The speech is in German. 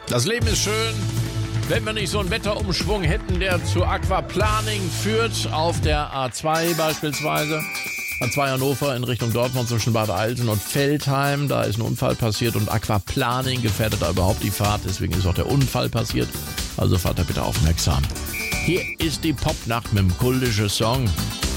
Das Leben ist schön, wenn wir nicht so einen Wetterumschwung hätten, der zu Aquaplaning führt, auf der A2 beispielsweise. A2 Hannover in Richtung Dortmund zwischen Bad Alten und Veltheim. Da ist ein Unfall passiert und Aquaplaning gefährdet da überhaupt die Fahrt. Deswegen ist auch der Unfall passiert. Also fahrt da bitte aufmerksam. Hier ist die Popnacht mit dem kultischen Song